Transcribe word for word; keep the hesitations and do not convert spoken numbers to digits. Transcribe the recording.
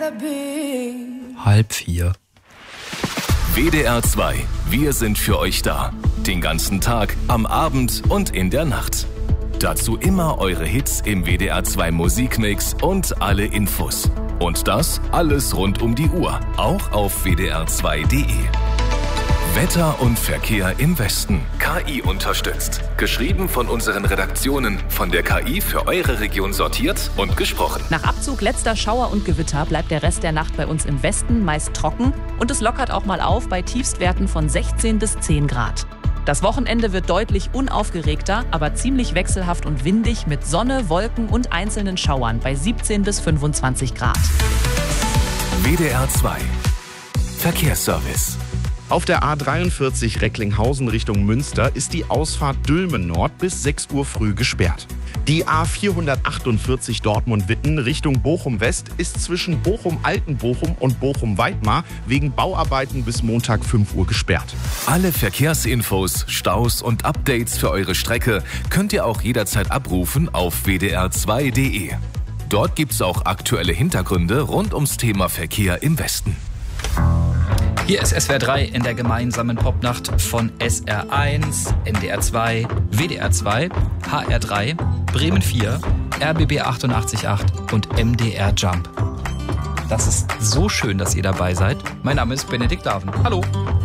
Halb vier. W D R zwei. Wir sind für euch da. Den ganzen Tag, am Abend und in der Nacht. Dazu immer eure Hits im W D R zwei Musikmix und alle Infos. Und das alles rund um die Uhr, auch auf w d r zwei punkt d e. Wetter und Verkehr im Westen. K I unterstützt. Geschrieben von unseren Redaktionen, von der K I für eure Region sortiert und gesprochen. Nach Abzug letzter Schauer und Gewitter bleibt der Rest der Nacht bei uns im Westen meist trocken und es lockert auch mal auf bei Tiefstwerten von sechzehn bis zehn Grad. Das Wochenende wird deutlich unaufgeregter, aber ziemlich wechselhaft und windig mit Sonne, Wolken und einzelnen Schauern bei siebzehn bis fünfundzwanzig Grad. W D R zwei. Verkehrsservice. Auf der A dreiundvierzig Recklinghausen Richtung Münster ist die Ausfahrt Dülmen Nord bis sechs Uhr früh gesperrt. Die A vierhundertachtundvierzig Dortmund-Witten Richtung Bochum West ist zwischen Bochum-Altenbochum und Bochum-Weidmar wegen Bauarbeiten bis Montag fünf Uhr gesperrt. Alle Verkehrsinfos, Staus und Updates für eure Strecke könnt ihr auch jederzeit abrufen auf w d r zwei punkt d e. Dort gibt's auch aktuelle Hintergründe rund ums Thema Verkehr im Westen. Hier ist S W R drei in der gemeinsamen Popnacht von S R eins, N D R zwei, W D R zwei, H R drei, Bremen vier, R B B achtundachtzig Komma acht und M D R Jump. Das ist so schön, dass ihr dabei seid. Mein Name ist Benedikt Daven. Hallo.